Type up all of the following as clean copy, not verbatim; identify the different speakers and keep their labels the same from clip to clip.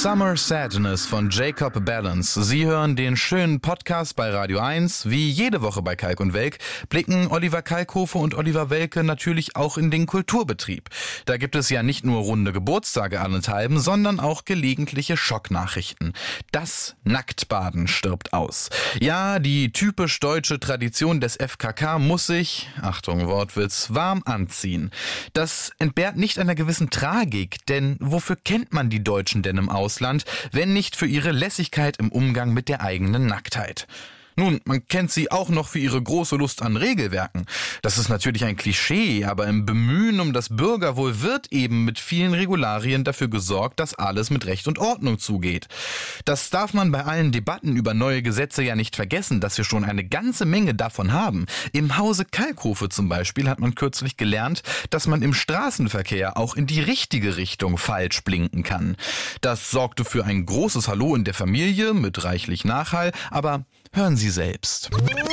Speaker 1: Summer Sadness von Jacob Balance. Sie hören den schönen Podcast bei Radio 1. Wie jede Woche bei Kalk und Welk blicken Oliver Kalkofe und Oliver Welke natürlich auch in den Kulturbetrieb. Da gibt es ja nicht nur runde Geburtstage allenthalben, sondern auch gelegentliche Schocknachrichten. Das Nacktbaden stirbt aus. Ja, die typisch deutsche Tradition des FKK muss sich, Achtung Wortwitz, warm anziehen. Das entbehrt nicht einer gewissen Tragik, denn wofür kennt man die Deutschen denn im Ausland, wenn nicht für ihre Lässigkeit im Umgang mit der eigenen Nacktheit? Nun, man kennt sie auch noch für ihre große Lust an Regelwerken. Das ist natürlich ein Klischee, aber im Bemühen um das Bürgerwohl wird eben mit vielen Regularien dafür gesorgt, dass alles mit Recht und Ordnung zugeht. Das darf man bei allen Debatten über neue Gesetze ja nicht vergessen, dass wir schon eine ganze Menge davon haben. Im Hause Kalkofe zum Beispiel hat man kürzlich gelernt, dass man im Straßenverkehr auch in die richtige Richtung falsch blinken kann. Das sorgte für ein großes Hallo in der Familie mit reichlich Nachhall, aber hören Sie selbst.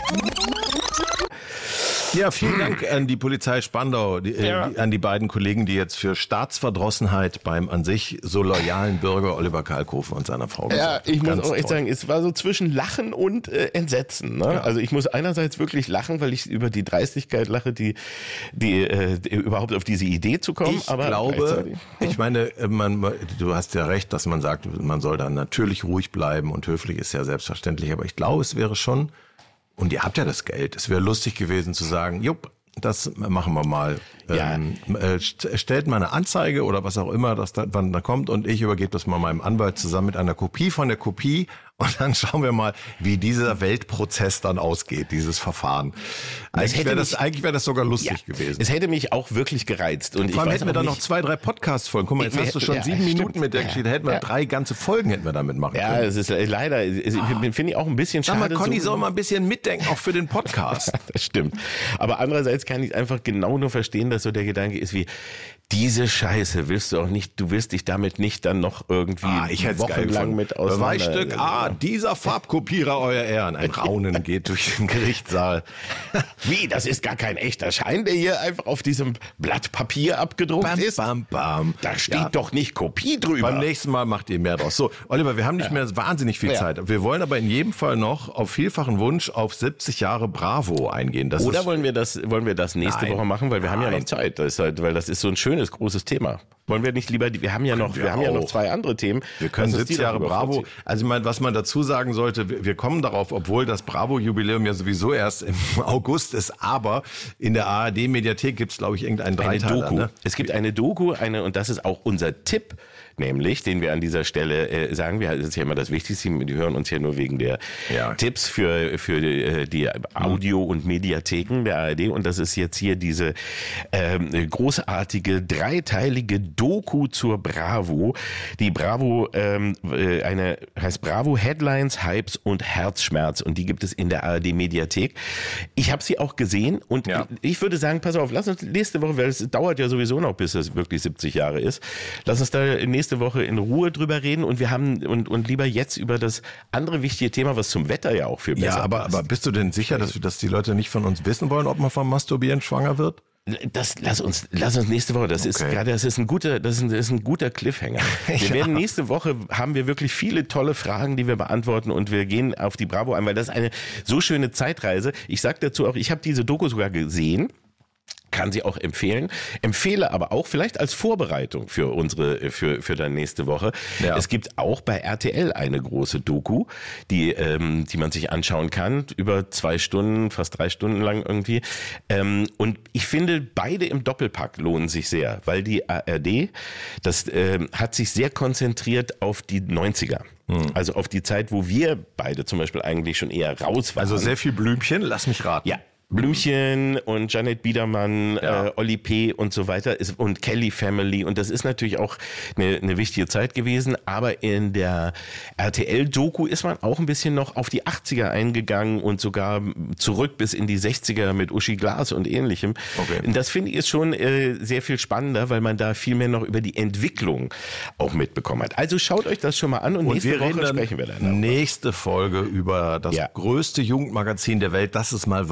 Speaker 2: Ja, vielen Dank an die Polizei Spandau, an die beiden Kollegen, die jetzt für Staatsverdrossenheit beim an sich so loyalen Bürger Oliver Kalkofe und seiner Frau gesorgt.
Speaker 3: Ja, ich muss auch echt sagen, es war so zwischen Lachen und Entsetzen. Ne? Ja. Also ich muss einerseits wirklich lachen, weil ich über die Dreistigkeit lache, die überhaupt auf diese Idee zu kommen.
Speaker 2: Ich glaube, ich meine, du hast ja recht, dass man sagt, man soll dann natürlich ruhig bleiben und höflich ist ja selbstverständlich, aber ich glaube, es wäre schon, und ihr habt ja das Geld, es wäre lustig gewesen zu sagen, jupp, das machen wir mal. Ja. Stellt mal eine Anzeige oder was auch immer, wann da kommt und ich übergebe das mal meinem Anwalt zusammen mit einer Kopie von der Kopie und dann schauen wir mal, wie dieser Weltprozess dann ausgeht, dieses Verfahren. Eigentlich wäre das sogar lustig gewesen.
Speaker 3: Es hätte mich auch wirklich gereizt. Und
Speaker 2: vor allem hätten wir dann noch 2, 3 Podcasts-Folgen. Guck mal, jetzt hast du schon 7 Minuten mit der Geschichte. Hätten wir 3 ganze Folgen hätten wir damit machen können.
Speaker 3: Ja, es ist leider, finde ich auch ein bisschen schade.
Speaker 2: Sag mal, Conny soll mal ein bisschen mitdenken, auch für den Podcast.
Speaker 3: Das stimmt. Aber andererseits kann ich einfach genau nur verstehen, dass so der Gedanke ist wie, diese Scheiße willst du auch nicht, du willst dich damit nicht dann noch irgendwie wochenlang mit auseinander.
Speaker 2: Beweisstück A, dieser Farbkopierer, euer Ehren. Ein Raunen geht durch den Gerichtssaal.
Speaker 3: Wie, das ist gar kein echter Schein, der hier einfach auf diesem Blatt Papier abgedruckt ist?
Speaker 2: Bam.
Speaker 3: Da steht doch nicht Kopie drüber.
Speaker 2: Beim nächsten Mal macht ihr mehr draus. So, Oliver, wir haben nicht mehr wahnsinnig viel Zeit. Wir wollen aber in jedem Fall noch auf vielfachen Wunsch auf 70 Jahre Bravo eingehen.
Speaker 3: Oder wollen wir das nächste Woche machen, weil wir haben ja noch Zeit. Weil das ist so ein schönes, großes Thema. Wollen wir nicht lieber, wir haben ja noch 2 andere Themen.
Speaker 2: Wir können 70 Jahre Bravo, also ich meine, was man dazu sagen sollte, wir kommen darauf, obwohl das Bravo-Jubiläum ja sowieso erst im August ist, aber in der ARD-Mediathek gibt es, glaube ich, irgendeinen Dreiteiler. Ne?
Speaker 3: Es gibt eine Doku, und das ist auch unser Tipp, nämlich, den wir an dieser Stelle sagen, das ist ja immer das Wichtigste, die hören uns ja nur wegen der Tipps für die Audio- und Mediatheken der ARD und das ist jetzt hier diese großartige, dreiteilige Doku zur Bravo. Die Bravo, heißt Bravo Headlines, Hypes und Herzschmerz und die gibt es in der ARD-Mediathek. Ich habe sie auch gesehen und ich würde sagen, pass auf, lass uns nächste Woche, weil es dauert ja sowieso noch, bis es wirklich 70 Jahre ist, lass uns da nächste Woche in Ruhe drüber reden und wir haben und lieber jetzt über das andere wichtige Thema, was zum Wetter ja auch viel besser
Speaker 2: passt. Aber bist du denn sicher, dass die Leute nicht von uns wissen wollen, ob man vom Masturbieren schwanger wird?
Speaker 3: Lass uns nächste Woche, das ist ein guter Cliffhanger. Wir werden nächste Woche, haben wir wirklich viele tolle Fragen, die wir beantworten und wir gehen auf die Bravo ein, weil das ist eine so schöne Zeitreise. Ich sag dazu auch, ich habe diese Doku sogar gesehen. Kann sie auch empfehlen. Empfehle aber auch vielleicht als Vorbereitung für für dann nächste Woche. Ja. Es gibt auch bei RTL eine große Doku, die man sich anschauen kann, über 2 Stunden, fast 3 Stunden lang irgendwie. Und ich finde, beide im Doppelpack lohnen sich sehr, weil die ARD, hat sich sehr konzentriert auf die 90er. Also auf die Zeit, wo wir beide zum Beispiel eigentlich schon eher raus waren.
Speaker 2: Also sehr viel Blümchen, lass mich raten.
Speaker 3: Ja. Blümchen und Janet Biedermann, Olli P. und so weiter und Kelly Family und das ist natürlich auch eine wichtige Zeit gewesen, aber in der RTL-Doku ist man auch ein bisschen noch auf die 80er eingegangen und sogar zurück bis in die 60er mit Uschi Glas und ähnlichem. Okay. Und das finde ich ist schon sehr viel spannender, weil man da viel mehr noch über die Entwicklung auch mitbekommen hat. Also schaut euch das schon mal an und nächste Woche sprechen wir dann.
Speaker 2: Nächste Folge über das größte Jugendmagazin der Welt, das es mal war.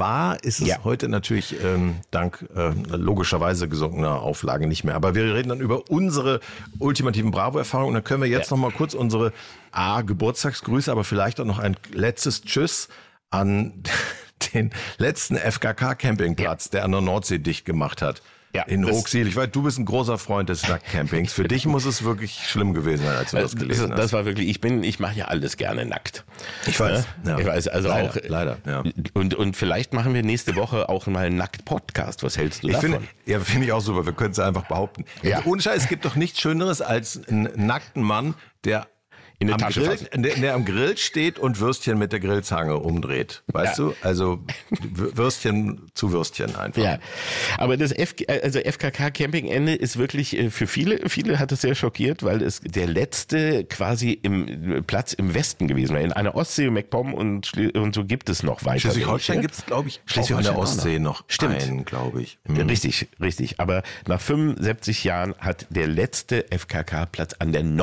Speaker 2: ist es heute natürlich dank logischerweise gesunkener Auflagen nicht mehr. Aber wir reden dann über unsere ultimativen Bravo-Erfahrungen. Und dann können wir jetzt noch mal kurz unsere Geburtstagsgrüße, aber vielleicht auch noch ein letztes Tschüss an den letzten FKK-Campingplatz, der an der Nordsee dicht gemacht hat. Ja, in Hochsiel. Ich weiß, du bist ein großer Freund des Nacktcampings. Für dich muss es wirklich schlimm gewesen sein, als du das gelesen hast.
Speaker 3: Das war wirklich, ich mache ja alles gerne nackt.
Speaker 2: Ich weiß.
Speaker 3: Ja. Ich weiß, also
Speaker 2: leider,
Speaker 3: auch.
Speaker 2: Leider, ja.
Speaker 3: Und vielleicht machen wir nächste Woche auch mal einen Nackt-Podcast. Was hältst du davon?
Speaker 2: Finde ich auch super. Wir können es einfach behaupten. Ja. Ohne Scheiß, es gibt doch nichts Schöneres als einen nackten Mann, der
Speaker 3: in der Tasche
Speaker 2: der am Grill steht und Würstchen mit der Grillzange umdreht. Weißt du? Also Würstchen zu Würstchen einfach. Ja.
Speaker 3: Aber das FKK Campingende ist wirklich für viele hat es sehr schockiert, weil es der letzte quasi Platz im Westen gewesen war. In einer Ostsee, MacPom und so gibt es noch weiter.
Speaker 2: Schleswig-Holstein gibt es, glaube ich, auch an der Ostsee noch einen, glaube ich.
Speaker 3: Richtig. Aber nach 75 Jahren hat der letzte FKK Platz an der